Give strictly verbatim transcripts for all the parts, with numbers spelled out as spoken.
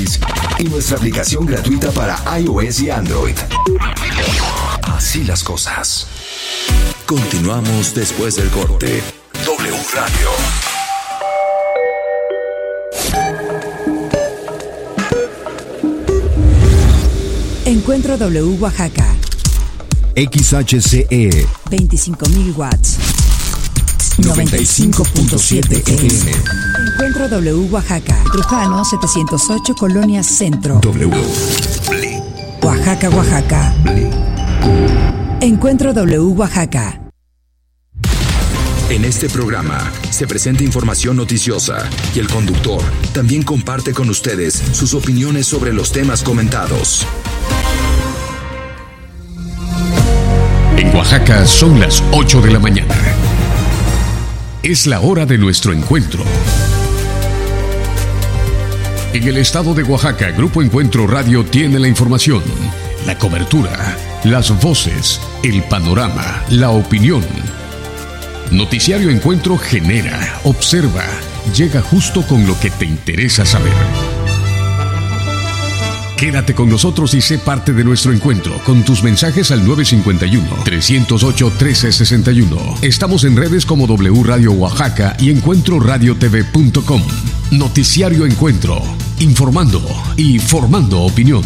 gratis y nuestra aplicación gratuita para iOS y Android. Así las cosas. Continuamos después del corte. W Radio. Encuentro W Oaxaca. X H C E veinticinco mil watts. noventa y cinco punto siete F M. Encuentro W Oaxaca. Trujano setecientos ocho, Colonia Centro. W. Oaxaca, Oaxaca. Encuentro W Oaxaca. En este programa se presenta información noticiosa y el conductor también comparte con ustedes sus opiniones sobre los temas comentados. En Oaxaca son las ocho de la mañana. Es la hora de nuestro encuentro. En el estado de Oaxaca, Grupo Encuentro Radio tiene la información, la cobertura, las voces, el panorama, la opinión. Noticiario Encuentro genera, observa, llega justo con lo que te interesa saber. Quédate con nosotros y sé parte de nuestro encuentro con tus mensajes al nueve cinco uno, tres cero ocho, uno tres seis uno. Estamos en redes como W Radio Oaxaca y encuentro radio t v punto com. Noticiario Encuentro, informando y formando opinión.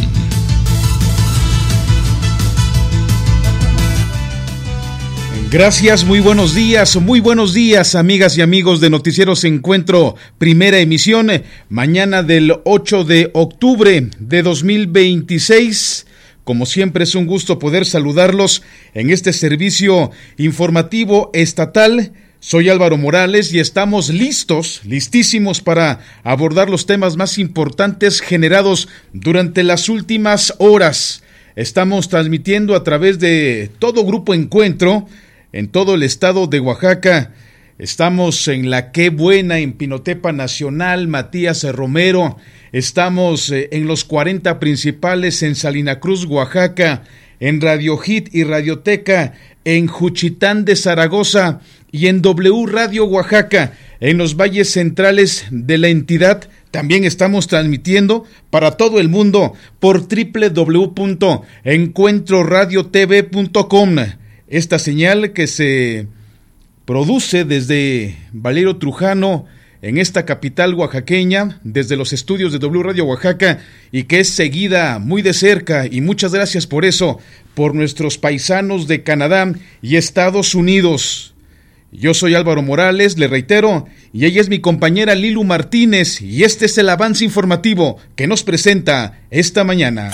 Gracias, muy buenos días, muy buenos días, amigas y amigos de Noticieros Encuentro, primera emisión, mañana del ocho de octubre de dos mil veintiséis. Como siempre es un gusto poder saludarlos en este servicio informativo estatal. Soy Álvaro Morales y estamos listos, listísimos para abordar los temas más importantes generados durante las últimas horas. Estamos transmitiendo a través de todo Grupo Encuentro, en todo el estado de Oaxaca. Estamos en La Qué Buena, en Pinotepa Nacional, Matías Romero. Estamos en los cuarenta principales en Salina Cruz, Oaxaca, en Radio Hit y Radioteca, en Juchitán de Zaragoza y en W Radio Oaxaca, en los valles centrales de la entidad. También estamos transmitiendo para todo el mundo por doble u doble u doble u punto encuentro radio t v punto com. Esta señal que se produce desde Valero Trujano, en esta capital oaxaqueña, desde los estudios de W Radio Oaxaca, y que es seguida muy de cerca, y muchas gracias por eso, por nuestros paisanos de Canadá y Estados Unidos. Yo soy Álvaro Morales, le reitero, y ella es mi compañera Lilu Martínez, y este es el avance informativo que nos presenta esta mañana.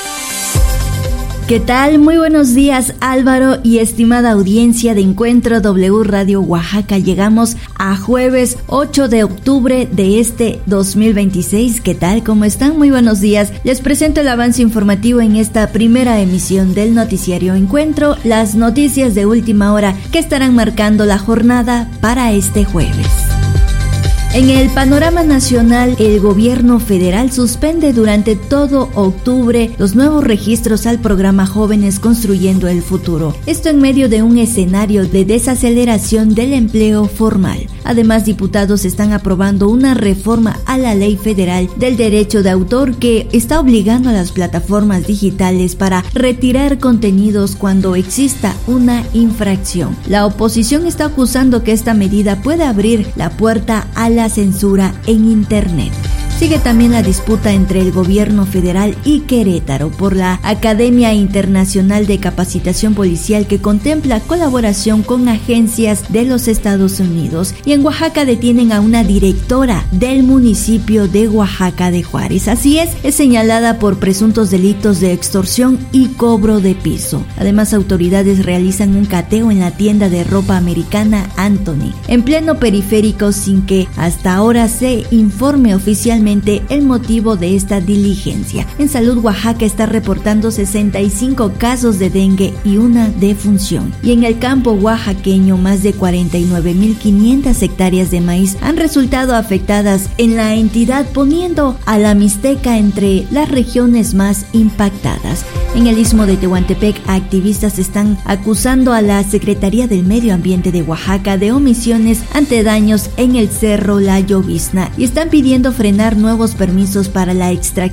¿Qué tal? Muy buenos días, Álvaro y estimada audiencia de Encuentro W Radio Oaxaca. Llegamos a jueves ocho de octubre de este dos mil veintiséis. ¿Qué tal? ¿Cómo están? Muy buenos días. Les presento el avance informativo en esta primera emisión del noticiario Encuentro, las noticias de última hora que estarán marcando la jornada para este jueves. En el panorama nacional, el gobierno federal suspende durante todo octubre los nuevos registros al programa Jóvenes Construyendo el Futuro. Esto en medio de un escenario de desaceleración del empleo formal. Además, diputados están aprobando una reforma a la Ley Federal del Derecho de Autor que está obligando a las plataformas digitales para retirar contenidos cuando exista una infracción. La oposición está acusando que esta medida puede abrir la puerta a la censura en Internet. Sigue también la disputa entre el gobierno federal y Querétaro por la Academia Internacional de Capacitación Policial, que contempla colaboración con agencias de los Estados Unidos. Y en Oaxaca detienen a una directora del municipio de Oaxaca de Juárez. Así es, es señalada por presuntos delitos de extorsión y cobro de piso. Además, autoridades realizan un cateo en la tienda de ropa americana Anthony, en pleno periférico, sin que hasta ahora se informe oficialmente el motivo de esta diligencia. En Salud Oaxaca está reportando sesenta y cinco casos de dengue y una defunción. Y en el campo oaxaqueño, más de cuarenta y nueve mil quinientas hectáreas de maíz han resultado afectadas en la entidad, poniendo a la Mixteca entre las regiones más impactadas. En el istmo de Tehuantepec, activistas están acusando a la Secretaría del Medio Ambiente de Oaxaca de omisiones ante daños en el Cerro La Llovizna y están pidiendo frenar nuevos permisos para la extracción